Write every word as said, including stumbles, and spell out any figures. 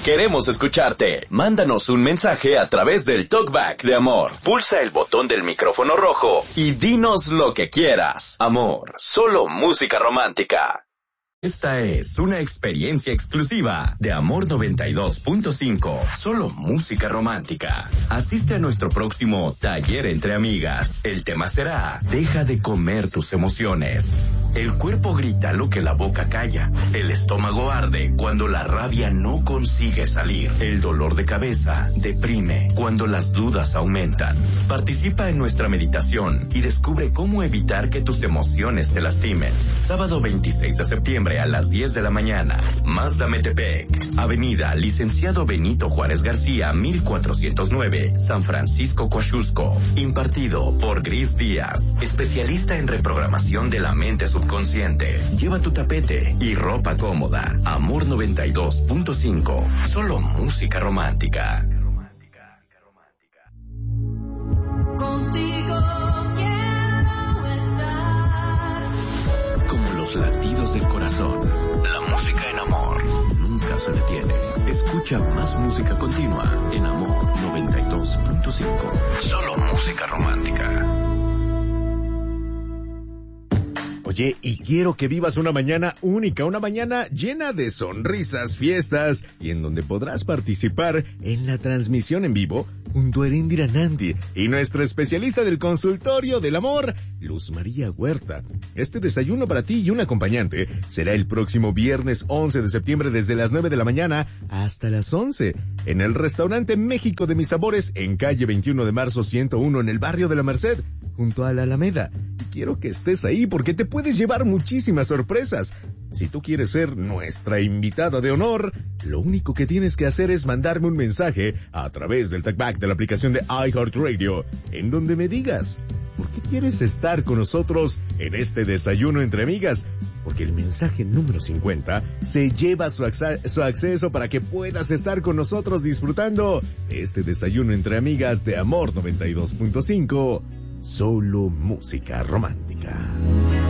Queremos escucharte. Mándanos un mensaje a través del Talkback de Amor. Pulsa el botón del micrófono rojo y dinos lo que quieras. Amor, solo música romántica. Esta es una experiencia exclusiva de Amor noventa y dos punto cinco. Solo música romántica. Asiste a nuestro próximo taller entre amigas. El tema será: deja de comer tus emociones. El cuerpo grita lo que la boca calla. El estómago arde cuando la rabia no consigue salir. El dolor de cabeza deprime cuando las dudas aumentan. Participa en nuestra meditación y descubre cómo evitar que tus emociones te lastimen. Sábado veintiséis de septiembre a las diez de la mañana. Mazda Metepec, Avenida Licenciado Benito Juárez García, mil cuatrocientos nueve, San Francisco, Coaxusco. Impartido por Gris Díaz, especialista en reprogramación de la mente subconsciente. Lleva tu tapete y ropa cómoda. Amor noventa y dos punto cinco. Solo música romántica. Contigo quiero estar. Como los latidos del corazón. La música en Amor nunca se detiene. Escucha más música continua en Amor noventa y dos punto cinco. Solo música romántica. Oye, y quiero que vivas una mañana única, una mañana llena de sonrisas, fiestas, y en donde podrás participar en la transmisión en vivo junto a Erendira Nandi y nuestra especialista del consultorio del amor, Luz María Huerta. Este desayuno para ti y un acompañante será el próximo viernes once de septiembre desde las nueve de la mañana hasta las once en el restaurante México de Mis Sabores en calle veintiuno de marzo ciento uno en el barrio de la Merced, junto a la Alameda. Y quiero que estés ahí porque te puedes llevar muchísimas sorpresas. Si tú quieres ser nuestra invitada de honor, lo único que tienes que hacer es mandarme un mensaje a través del talkback de la aplicación de iHeartRadio, en donde me digas por qué quieres estar con nosotros en este desayuno entre amigas, porque el mensaje número cincuenta se lleva su, acce- su acceso para que puedas estar con nosotros disfrutando este desayuno entre amigas de Amor noventa y dos punto cinco, solo música romántica.